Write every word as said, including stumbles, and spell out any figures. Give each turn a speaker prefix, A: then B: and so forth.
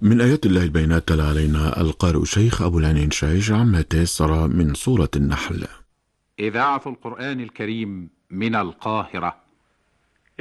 A: من آيات الله البينات تلا علينا القارئ الشيخ أبو العنين شايج عما تيسر من سورة النحل.
B: إذاعة القرآن الكريم من القاهرة.